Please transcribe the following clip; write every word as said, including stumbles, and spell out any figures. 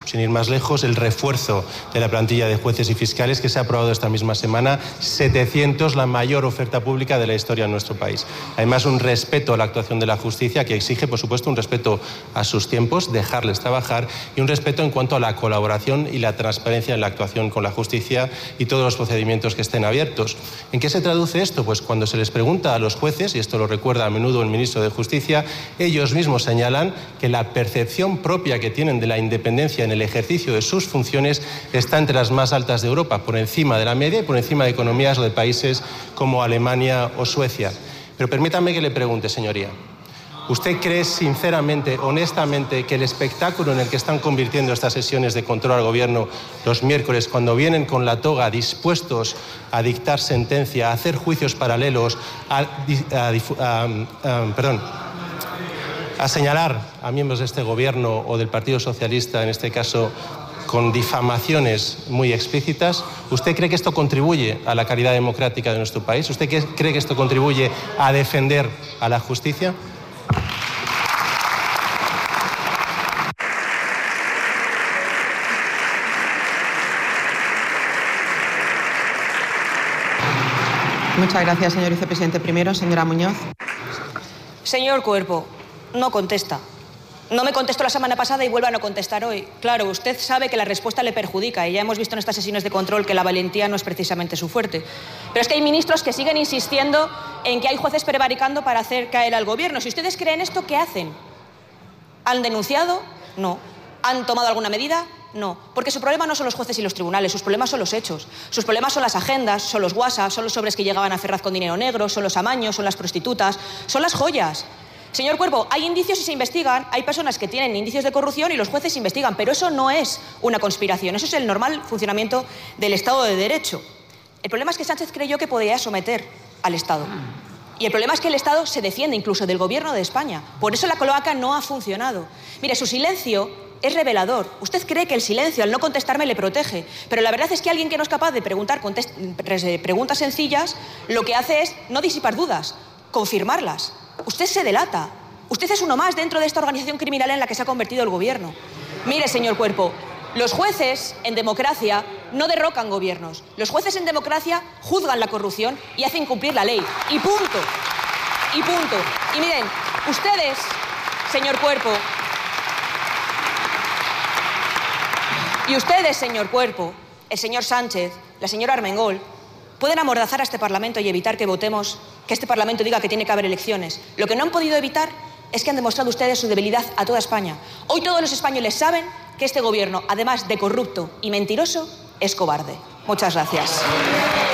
sin ir más lejos, el refuerzo de la plantilla de jueces y fiscales que se ha aprobado esta misma semana, setecientos, la mayor oferta pública de la historia en nuestro país. Además, un respeto a la actuación de la justicia que exige, por supuesto, un respeto a sus tiempos, dejarles trabajar, y un respeto en cuanto a la colaboración y la transparencia en la actuación con la justicia y todos los procedimientos que estén abiertos. ¿En qué se traduce esto? Pues cuando se les pregunta a los jueces, y esto lo recuerda a menudo el ministro de Justicia, ellos mismos señalan que la percepción propia que tienen de la independencia en el ejercicio de sus funciones está entre las más altas de Europa, por encima de la media y por encima de economías o de países como Alemania o Suecia. Pero permítame que le pregunte, señoría, ¿usted cree sinceramente, honestamente, que el espectáculo en el que están convirtiendo estas sesiones de control al Gobierno los miércoles, cuando vienen con la toga dispuestos a dictar sentencia, a hacer juicios paralelos, a, a, a, a, perdón, a señalar a miembros de este Gobierno o del Partido Socialista, en este caso, con difamaciones muy explícitas? ¿Usted cree que esto contribuye a la calidad democrática de nuestro país? ¿Usted cree que esto contribuye a defender a la justicia? Muchas gracias, señor vicepresidente. Primero, señora Muñoz. Señor Cuerpo, no contesta. No me contestó la semana pasada y vuelve a no contestar hoy. Claro, usted sabe que la respuesta le perjudica y ya hemos visto en estas sesiones de control que la valentía no es precisamente su fuerte. Pero es que hay ministros que siguen insistiendo en que hay jueces prevaricando para hacer caer al Gobierno. Si ustedes creen esto, ¿qué hacen? ¿Han denunciado? No. ¿Han tomado alguna medida? No, porque su problema no son los jueces y los tribunales, sus problemas son los hechos. Sus problemas son las agendas, son los WhatsApp, son los sobres que llegaban a Ferraz con dinero negro, son los amaños, son las prostitutas, son las joyas. Señor Cuerpo, hay indicios y se investigan, hay personas que tienen indicios de corrupción y los jueces investigan, pero eso no es una conspiración, eso es el normal funcionamiento del Estado de Derecho. El problema es que Sánchez creyó que podía someter al Estado. Y el problema es que el Estado se defiende incluso del Gobierno de España. Por eso la cloaca no ha funcionado. Mire, su silencio es revelador. Usted cree que el silencio, al no contestarme, le protege. Pero la verdad es que alguien que no es capaz de preguntar preguntas sencillas, lo que hace es no disipar dudas, confirmarlas. Usted se delata. Usted es uno más dentro de esta organización criminal en la que se ha convertido el Gobierno. Mire, señor Cuerpo, los jueces en democracia no derrocan gobiernos. Los jueces en democracia juzgan la corrupción y hacen cumplir la ley. Y punto. Y punto. Y miren, ustedes, señor Cuerpo, y ustedes, señor Cuerpo, el señor Sánchez, la señora Armengol, pueden amordazar a este Parlamento y evitar que votemos, que este Parlamento diga que tiene que haber elecciones. Lo que no han podido evitar es que han demostrado ustedes su debilidad a toda España. Hoy todos los españoles saben que este Gobierno, además de corrupto y mentiroso, es cobarde. Muchas gracias.